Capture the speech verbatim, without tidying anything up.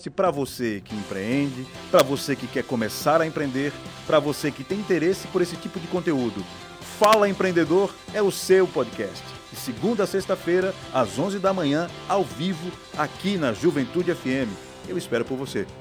podcast para você que empreende, para você que quer começar a empreender, para você que tem interesse por esse tipo de conteúdo. Fala Empreendedor é o seu podcast. De segunda a sexta-feira, às onze da manhã, ao vivo, aqui na Juventude F M. Eu espero por você.